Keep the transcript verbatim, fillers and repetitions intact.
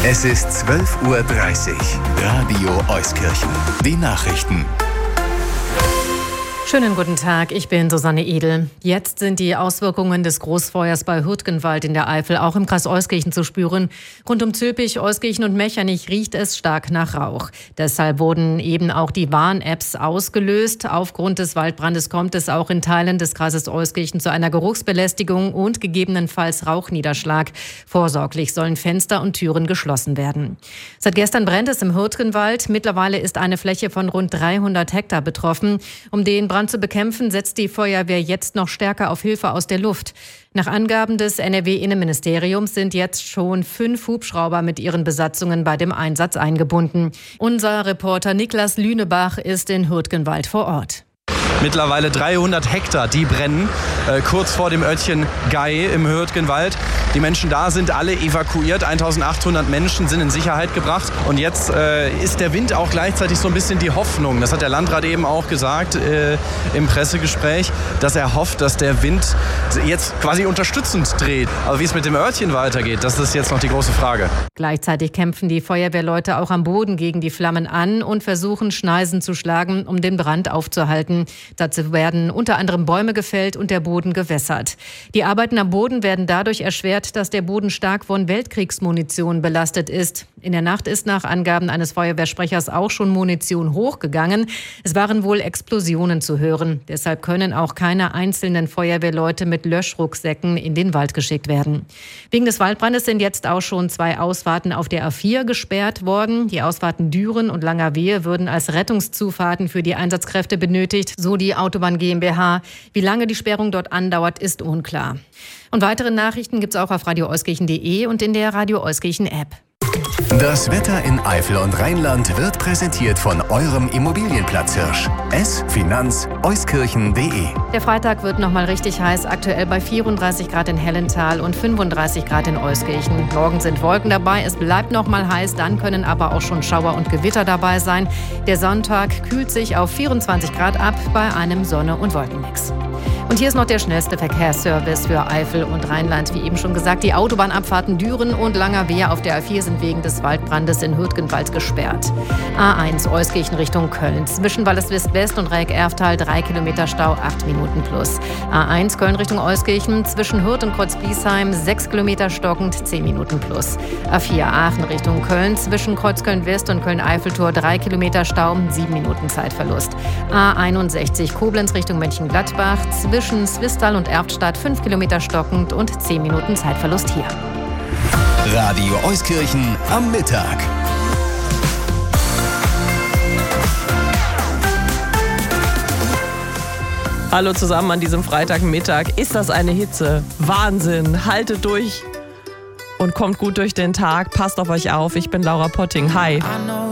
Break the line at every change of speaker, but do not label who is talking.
Es ist zwölf Uhr dreißig. Radio Euskirchen. Die Nachrichten.
Schönen guten Tag, ich bin Susanne Edel. Jetzt sind die Auswirkungen des Großfeuers bei Hürtgenwald in der Eifel auch im Kreis Euskirchen zu spüren. Rund um Zülpich, Euskirchen und Mechernich riecht es stark nach Rauch. Deshalb wurden eben auch die Warn-Apps ausgelöst. Aufgrund des Waldbrandes kommt es auch in Teilen des Kreises Euskirchen zu einer Geruchsbelästigung und gegebenenfalls Rauchniederschlag. Vorsorglich sollen Fenster und Türen geschlossen werden. Seit gestern brennt es im Hürtgenwald. Mittlerweile ist eine Fläche von rund dreihundert Hektar betroffen. Um den Brand zu bekämpfen, setzt die Feuerwehr jetzt noch stärker auf Hilfe aus der Luft. Nach Angaben des N R W-Innenministeriums sind jetzt schon fünf Hubschrauber mit ihren Besatzungen bei dem Einsatz eingebunden. Unser Reporter Niklas Lünebach ist in Hürtgenwald vor Ort.
Mittlerweile dreihundert Hektar, die brennen, äh, kurz vor dem Örtchen Gei im Hürtgenwald. Die Menschen da sind alle evakuiert, eintausendachthundert Menschen sind in Sicherheit gebracht. Und jetzt äh, ist der Wind auch gleichzeitig so ein bisschen die Hoffnung. Das hat der Landrat eben auch gesagt äh, im Pressegespräch, dass er hofft, dass der Wind jetzt quasi unterstützend dreht. Aber wie es mit dem Örtchen weitergeht, das ist jetzt noch die große Frage.
Gleichzeitig kämpfen die Feuerwehrleute auch am Boden gegen die Flammen an und versuchen, Schneisen zu schlagen, um den Brand aufzuhalten. Dazu werden unter anderem Bäume gefällt und der Boden gewässert. Die Arbeiten am Boden werden dadurch erschwert, dass der Boden stark von Weltkriegsmunition belastet ist. In der Nacht ist nach Angaben eines Feuerwehrsprechers auch schon Munition hochgegangen. Es waren wohl Explosionen zu hören. Deshalb können auch keine einzelnen Feuerwehrleute mit Löschrucksäcken in den Wald geschickt werden. Wegen des Waldbrandes sind jetzt auch schon zwei Ausfahrten auf der A vier gesperrt worden. Die Ausfahrten Düren und Langerwehe würden als Rettungszufahrten für die Einsatzkräfte benötigt, so die Autobahn GmbH. Wie lange die Sperrung dort andauert, ist unklar. Und weitere Nachrichten gibt es auch auf radio euskirchen punkt de und in der Radio Euskirchen App.
Das Wetter in Eifel und Rheinland wird präsentiert von eurem Immobilienplatzhirsch. S Finanz Euskirchen punkt de.
Der Freitag wird nochmal richtig heiß, aktuell bei vierunddreißig Grad in Hellental und fünfunddreißig Grad in Euskirchen. Morgen sind Wolken dabei, es bleibt nochmal heiß, dann können aber auch schon Schauer und Gewitter dabei sein. Der Sonntag kühlt sich auf vierundzwanzig Grad ab bei einem Sonne- und Wolkenmix. Und hier ist noch der schnellste Verkehrsservice für Eifel und Rheinland. Wie eben schon gesagt, die Autobahnabfahrten Düren und Langerwehe auf der A vier sind wegen des Waldbrandes in Hürtgenwald gesperrt. A eins Euskirchen Richtung Köln. Zwischen Wallis-West-West und Reck-Erftal drei Kilometer Stau, acht Minuten plus. A eins Köln Richtung Euskirchen. Zwischen Hürth und Kreuzbiesheim sechs Kilometer stockend, zehn Minuten plus. A vier Aachen Richtung Köln. Zwischen Kreuzköln-West und Köln-Eiffeltor drei Kilometer Stau, sieben Minuten Zeitverlust. A einundsechzig Koblenz Richtung Mönchengladbach. Zwischen Swisttal und Erftstadt fünf Kilometer stockend und zehn Minuten Zeitverlust hier.
Radio Euskirchen am Mittag.
Hallo zusammen an diesem Freitagmittag. Ist das eine Hitze? Wahnsinn. Haltet durch und kommt gut durch den Tag. Passt auf euch auf. Ich bin Laura Potting. Hi.